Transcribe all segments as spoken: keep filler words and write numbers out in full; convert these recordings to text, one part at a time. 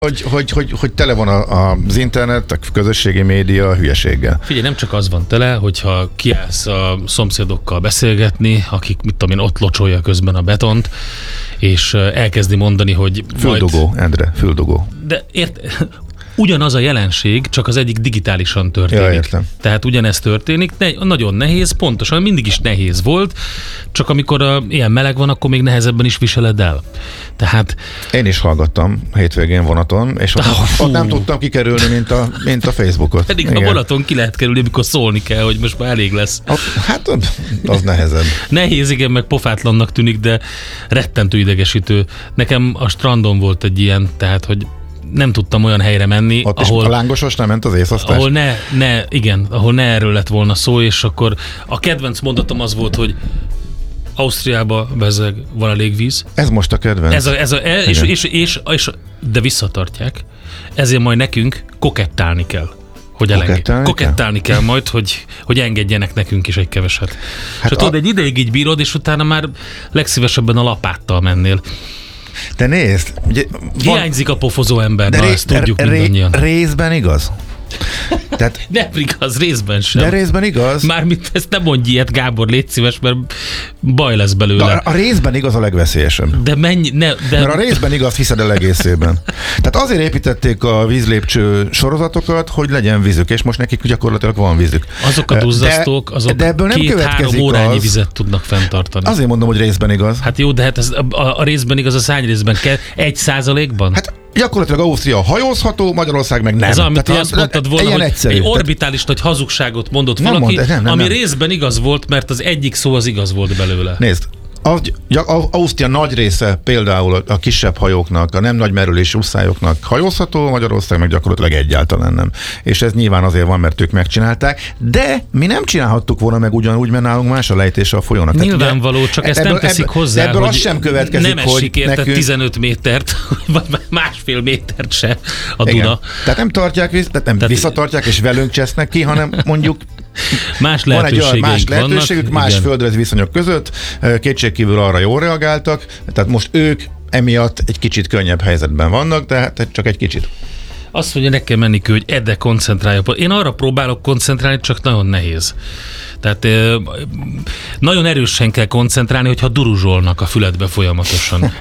Hogy, hogy, hogy, hogy tele van a, az internet, a közösségi média a hülyeséggel. Figyelj, nem csak az van tele, hogyha kiállsz a szomszédokkal beszélgetni, akik, mit tudom én, ott locsolja közben a betont, és elkezdi mondani, hogy... Füldugó, majd... Endre, füldugó. De ért... Ugyanaz a jelenség, csak az egyik digitálisan történik. Ja, értem. Tehát ugyanez történik, ne, nagyon nehéz, pontosan, mindig is nehéz volt, csak amikor a, ilyen meleg van, akkor még nehezebben is viseled el. Tehát... Én is hallgattam hétvégén vonaton, és ott, Ah, ott nem tudtam kikerülni, mint a, mint a Facebookot. Pedig igen. a vonaton ki lehet kerülni, amikor szólni kell, hogy most már elég lesz. A, hát az nehezebb. Nehéz, igen, meg pofátlannak tűnik, de rettentő idegesítő. Nekem a strandon volt egy ilyen, tehát, hogy nem tudtam olyan helyre menni, Ott ahol... is a lángosos nem ment az észasztás? Ahol ne, ne, igen, ahol ne erről lett volna szó, és akkor a kedvenc mondatom az volt, hogy Ausztriába bezeg, van elég víz. Ez most a kedvenc. Ez a, ez a, és, és, és, és, és, de visszatartják. Ezért majd nekünk kokettálni kell. Hogy Kokettálni, kokettálni kell? kell majd, hogy, hogy engedjenek nekünk is egy keveset. Hát és a... tudod, egy ideig így bírod, és utána már legszívesebben a lapáttal mennél. De nézd, ugye, van... hiányzik a pofozó ember, de na ré... ezt tudjuk ré... mindannyian. Részben igaz? Tehát... Nem igaz, részben sem. De részben igaz? Mármint ezt nem mondj ilyet, Gábor, légy szíves, mert baj lesz belőle. De a részben igaz a legveszélyesebb. De mennyi... Ne, de... Mert a részben igaz hiszed el egészében. Tehát azért építették a vízlépcső sorozatokat, hogy legyen vízük, és most nekik gyakorlatilag van vízük. Azok a duzzasztók, azok de ebből nem két-három órányi az... vizet tudnak fenntartani. Azért mondom, hogy részben igaz. Hát jó, de hát ez, a, a részben igaz, a hány részben kell? Egy százalékban? Hát gyakorlatilag Ausztria hajózható, Magyarország meg nem. Ez amit Tehát azt mondtad volna, hogy egyszerű. Egy orbitális nagy hazugságot mondott nem valaki, mond, nem, nem, ami nem. részben igaz volt, mert az egyik szó az igaz volt belőle. Nézd, Ausztria nagy része például a kisebb hajóknak, a nem nagy merülésű usszályoknak hajózható, Magyarország meg gyakorlatilag egyáltalán nem. És ez nyilván azért van, mert ők megcsinálták, de mi nem csinálhattuk volna meg ugyanúgy, mert nálunk más a lejtése a folyónak. Nyilvánvaló, csak ezt ebből, nem teszik ebből, hozzá, ebből hogy az sem következik, nem hogy esik érte nekünk... tizenöt métert, vagy másfél métert se a Duna. Igen. Tehát nem tartják, tehát nem tehát visszatartják és velünk csesznek ki, hanem mondjuk más van egy olyan más lehetőségük, vannak, más igen. földrajzi viszonyok között, kétségkívül arra jól reagáltak, tehát most ők emiatt egy kicsit könnyebb helyzetben vannak, de hát csak egy kicsit. Azt mondja, nekem menni hogy eddig koncentrálja. Én arra próbálok koncentrálni, csak nagyon nehéz. Tehát nagyon erősen kell koncentrálni, hogyha duruzsolnak a füledbe folyamatosan.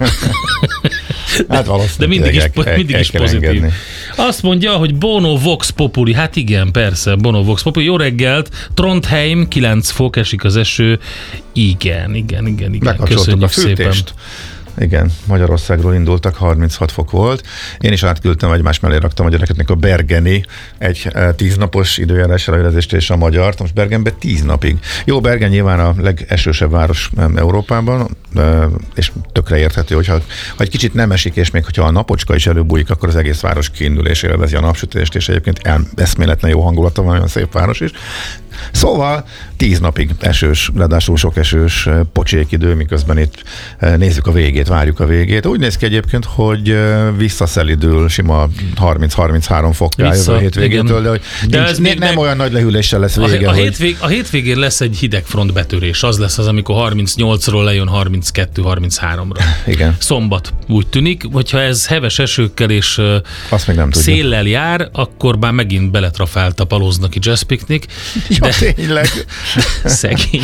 Hát valószínűleg. De mindig is, el, mindig el is pozitív. Engedni. Azt mondja, hogy Bono Vox Populi. Hát igen, persze, Bono Vox Populi. Jó reggelt. Trondheim, kilenc fok, esik az eső. Igen, igen, igen, igen. Köszönjük a szépen. Igen, Magyarországról indultak, harminchat fok volt. Én is átküldtem, egymás mellé raktam a gyerekeknek a Bergeni egy tíznapos időjárás előrejelzést és a magyart. Most Bergenben tíz napig. Jó, Bergen nyilván a legesősebb város Európában, és tökre érthető, hogyha ha egy kicsit nem esik, és még hogyha a napocska is előbújik, akkor az egész város kiindul és élvezi a napsütést, és egyébként eszméletlen jó hangulata van, olyan szép város is. Szóval tíz napig esős, ráadásul sok esős, pocsék idő, miközben itt nézzük a végét, várjuk a végét. Úgy néz ki egyébként, hogy visszaszelidül sima harminc-harminchárom fokká jövő hétvégétől, de hogy de nincs, nem, nem olyan nagy lehűléssel lesz vége. A, a, hogy... hétvég, a hétvégén lesz egy hidegfront betörés. Az lesz az, amikor harmincnyolcról lejön harminckettő-harmincháromra. Igen. Szombat úgy tűnik, hogyha ez heves esőkkel és azt még nem széllel jár, akkor már megint beletrafált a Paloznaki Jazz Picnic. Ja, de... tényleg. Szegény.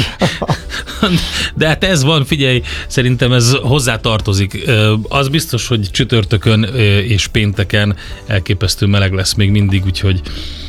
De hát ez van, figyelj, szerintem ez hozzá tartozik. Az biztos, hogy csütörtökön és pénteken elképesztő meleg lesz még mindig, úgyhogy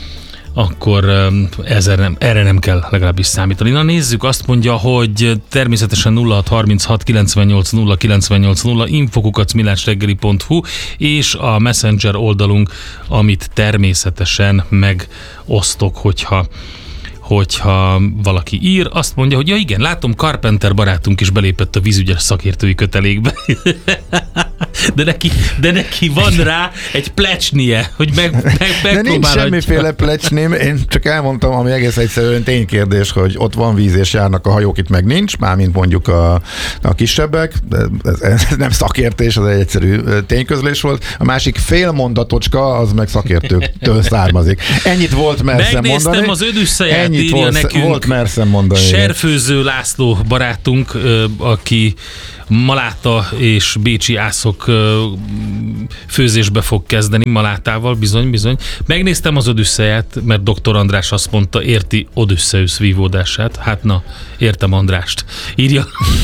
akkor ezzel nem, erre nem kell legalábbis számítani. Na nézzük, azt mondja, hogy természetesen nulla hat harminchat kilencvennyolc nulla kilencvennyolc nulla infokukac millásreggeli pont hu és a Messenger oldalunk, amit természetesen megosztok, hogyha hogyha valaki ír, azt mondja, hogy ja igen, látom, Carpenter barátunk is belépett a vízügyes szakértői kötelékbe. De neki, de neki van rá egy plecsnie, hogy meg, meg, de nincs semmiféle plecsném, én csak elmondtam, ami egész egyszerűen ténykérdés, hogy ott van víz és járnak a hajók, itt meg nincs, mármint mondjuk a, a kisebbek, de ez, ez nem szakértés, ez egy egyszerű tényközlés volt. A másik félmondatocska, az meg szakértőktől származik. Ennyit volt merszem mondani. Megnéztem az Ödüsszeját, Ennyit írja volt, nekünk volt merszem mondani. Serfőző László barátunk, aki maláta és bécsi ászok főzésbe fog kezdeni malátával, bizony, bizony. Megnéztem az Odüsszeját, mert doktor András azt mondta, érti Odüsszeusz vívódását. Hát na, értem Andrást. Írja,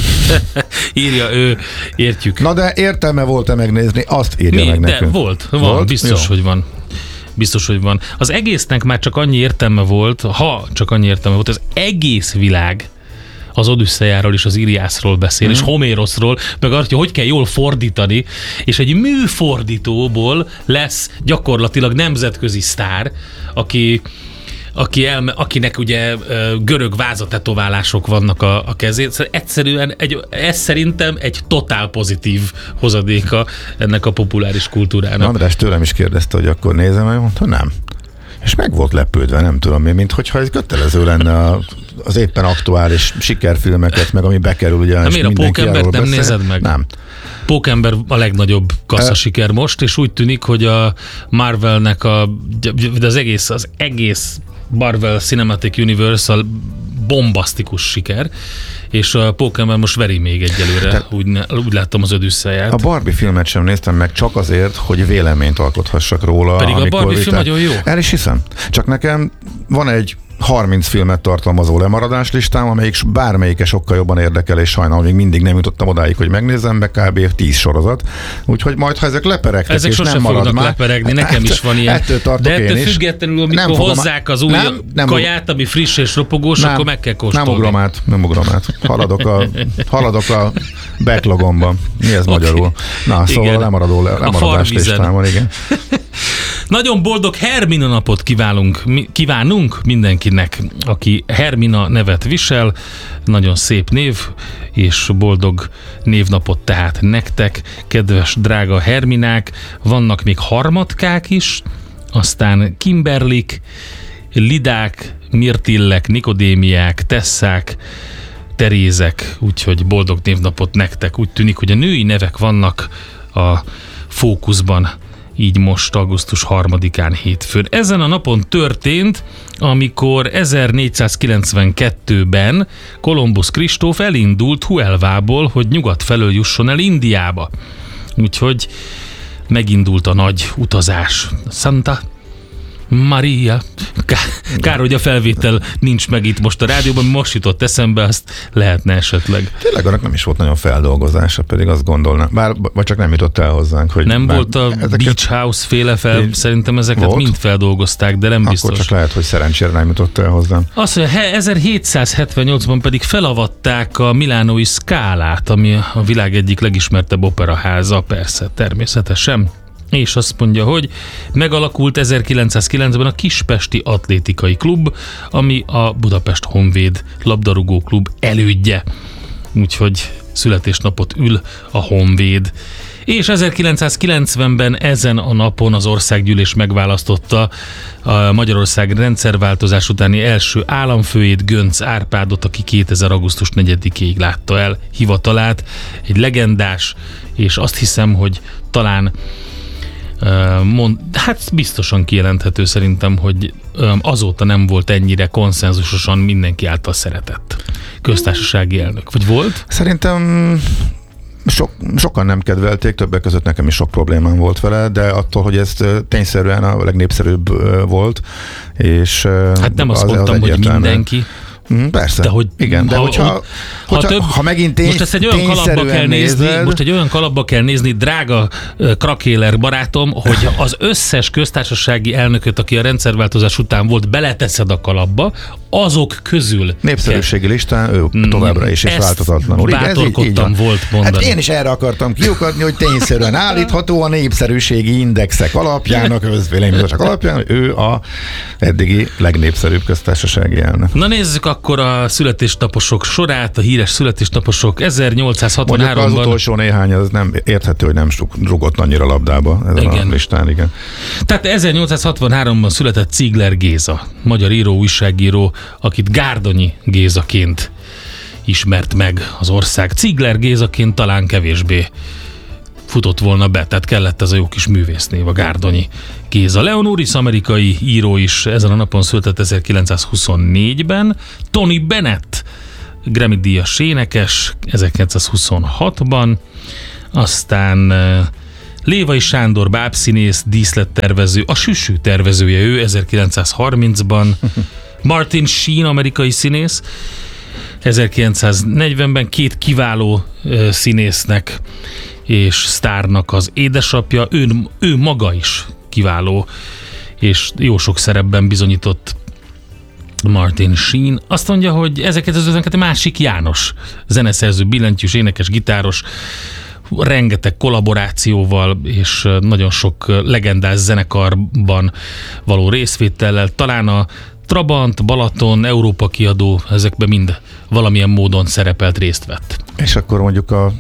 írja ő, értjük. Na de értelme volt-e megnézni? Azt írja Mi? meg De nekünk. volt, van, volt? biztos, Jó. hogy van. Biztos, hogy van. Az egésznek már csak annyi értelme volt, ha csak annyi értelme volt, az egész világ az Odüsszejáról és az Iliászról beszél, mm. és Homéroszról, meg arra, hogy hogy kell jól fordítani, és egy műfordítóból lesz gyakorlatilag nemzetközi sztár, aki Aki elme, akinek ugye görög vázatetoválások vannak a, a kezén. Szóval egyszerűen egy, ez szerintem egy totál pozitív hozadéka ennek a populáris kultúrának. András tőlem is kérdezte, hogy akkor nézem, meg mondta, nem. És meg volt lepődve, nem tudom én, mint hogyha ez kötelező lenne a, az éppen aktuális sikerfilmeket, meg ami bekerül, ugye. Na miért a Pókembert nem beszél. nézed meg? Nem. Pókember a legnagyobb kasszasiker most, és úgy tűnik, hogy a Marvelnek a, de az egész, az egész Marvel Cinematic Universe a bombasztikus siker, és a Pókember most veri még egyelőre, Te, úgy, úgy láttam az Odüsszeját. A Barbie filmet sem néztem meg csak azért, hogy véleményt alkothassak róla. Pedig a Barbie film nagyon jó. El is hiszem. Csak nekem van egy harminc filmet tartalmazó lemaradás listám, amelyik bármelyike sokkal jobban érdekel, és sajnálom, még mindig nem jutottam odáig, hogy megnézzem, meg kb. tíz sorozat. Úgyhogy majd, ha ezek leperegtek, ezek és sose nem marad fognak már, leperegni, nekem is van ilyen. Ettől tartok de ettől én is. függetlenül, amikor nem hozzák az új nem, nem kaját, ami friss és ropogós, nem, akkor meg kell kóstolni. Nem ugrom át, nem ugrom át. Haladok a, haladok a backlogomban. Mi ez okay. magyarul? Na, szóval igen. a lemaradó lemaradás listámon, igen. Nagyon boldog Hermina napot kívánunk, kívánunk mindenkinek, aki Hermina nevet visel. Nagyon szép név, és boldog névnapot tehát nektek, kedves drága Herminák. Vannak még harmadkák is, aztán Kimberlik, Lidák, Mirtillek, Nikodémiák, Tesszák, Terézek, úgyhogy boldog névnapot nektek. Úgy tűnik, hogy a női nevek vannak a fókuszban, így most augusztus harmadikán hétfőn. Ezen a napon történt, amikor ezernégyszázkilencvenkettőben Kolumbusz Kristóf elindult Huelvából, hogy nyugat felől jusson el Indiába. Úgyhogy megindult a nagy utazás. Santa Maria. Kár, hogy a felvétel nincs meg itt most a rádióban, most jutott eszembe, azt lehetne esetleg. Tényleg annak nem is volt nagyon feldolgozása, pedig azt gondolnám. Bár, vagy csak nem jutott el hozzánk. Hogy nem volt a ezeket... Beach House féle fel, én... szerintem ezeket volt? Mind feldolgozták, de nem akkor biztos. Akkor csak lehet, hogy szerencsére nem jutott el hozzám. Azt mondja, ezerhétszázhetvennyolcban pedig felavatták a milánói Scálát, ami a világ egyik legismertebb operaháza, persze, természetesen. És azt mondja, hogy megalakult ezerkilencszázkilencben a Kispesti Atlétikai Klub, ami a Budapest Honvéd labdarúgó klub elődje. Úgyhogy születésnapot ül a Honvéd. És ezerkilencszázkilencvenben ezen a napon az országgyűlés megválasztotta a Magyarország rendszerváltozás utáni első államfőjét, Göncz Árpádot, aki kétezer. augusztus negyedikéig látta el hivatalát. Egy legendás, és azt hiszem, hogy talán Mond, hát biztosan kijelenthető szerintem, hogy azóta nem volt ennyire konszenzusosan mindenki által szeretett köztársasági elnök. Vagy volt? Szerintem sok, sokan nem kedvelték, többek között nekem is sok problémám volt vele, de attól, hogy ez tényszerűen a legnépszerűbb volt, és hát nem azt az, mondtam, az hogy mindenki. Persze, de hogy, igen, de ha, hogyha, ha, hogyha, több, ha megint tény, most ezt egy olyan kalapba kell nézni, nézed, most egy olyan kalapba kell nézni, drága uh, Krakéler barátom, hogy az összes köztársasági elnököt, aki a rendszerváltozás után volt, beleteszed a kalapba, azok közül. Népszerűségi kell. Listán ő továbbra is és változatlanul. Bátorkodtam ez így, így volt mondani. Hát én is erre akartam kiukadni, hogy tényszerűen állítható a népszerűségi indexek alapján, a közvéleménymutatások alapján, hogy ő a eddigi legnépszerűbb köztársasági elnök. Na nézzük akkor a születésnaposok sorát, a híres születésnaposok. ezernyolcszázhatvanháromban Mondjuk az utolsó néhány, az nem érthető, hogy nem rugott annyira labdába ezen igen. a listán, igen. Tehát ezernyolcszázhatvanháromban született Ziegler Géza, magyar író, újságíró, akit Gárdonyi Gézaként ismert meg az ország. Ziegler Gézaként talán kevésbé futott volna be, tehát kellett ez a jó kis művésznév, a Gárdonyi Géza. Leonoris, amerikai író is ezen a napon született ezerkilencszázhuszonnégyben. Tony Bennett, Grammy-díjas énekes ezerkilencszázhuszonhatban, aztán Lévai Sándor bábszínész, díszlettervező, a Süsű tervezője ő ezerkilencszázharmincban, Martin Sheen amerikai színész, ezerkilencszáznegyvenben két kiváló uh, színésznek és sztárnak az édesapja, ő, ő maga is kiváló, és jó sok szerepben bizonyított Martin Sheen. Azt mondja, hogy ezerkilencszázötvenkettő másik János, zeneszerző, billentyűs, énekes, gitáros, rengeteg kollaborációval és nagyon sok legendás zenekarban való részvétellel, talán a Trabant, Balaton, Európa kiadó, ezekben mind valamilyen módon szerepelt, részt vett. És akkor mondjuk a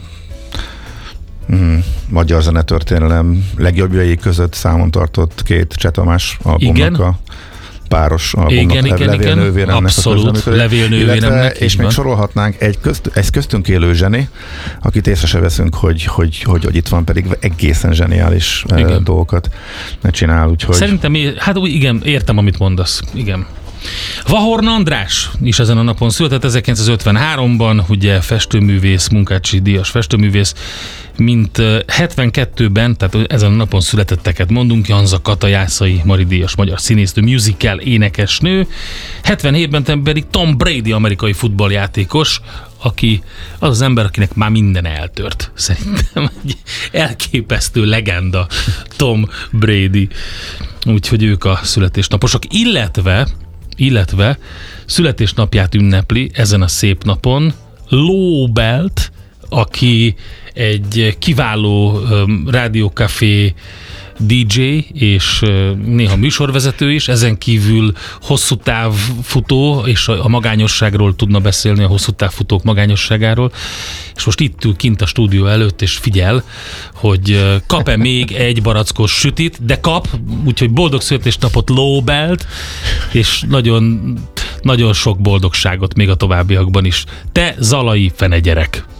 mm, magyar zenetörténelem legjobbjai között számon tartott két Cseh Tamás albumnak igen. a páros albumnak, igen, igen, Levélnővéremnek igen. Abszolút, Levélnővéremnek. És még sorolhatnánk egy, közt, egy köztünk élő zseni, akit észre se veszünk, hogy, hogy, hogy, hogy itt van, pedig egészen zseniális igen. dolgokat csinál. Úgyhogy... Szerintem, hát úgy igen, értem, amit mondasz. Igen. Vahorn András is ezen a napon született, ezerkilencszázötvenháromban, ugye festőművész, Munkácsi díjas festőművész, mint hetvenkettőben, tehát ezen a napon születetteket mondunk, Janza Kata, Jászai Mari díjas magyar színésznő, musical énekesnő, hetvenhétben pedig Tom Brady, amerikai futballjátékos, aki az az ember, akinek már minden eltört. Szerintem egy elképesztő legenda Tom Brady. Úgyhogy ők a születésnaposok, illetve illetve születésnapját ünnepli ezen a szép napon Lóbelt, aki egy kiváló um, rádiókafé dé dzsé és uh, néha műsorvezető is, ezen kívül hosszú távfutó, és a, a magányosságról tudna beszélni, a hosszú távfutók magányosságáról, és most itt ül kint a stúdió előtt, és figyel, hogy uh, kap-e még egy barackos sütit, de kap, úgyhogy boldog születésnapot Lóbelt, és nagyon, nagyon sok boldogságot még a továbbiakban is. Te, zalai fenegyerek!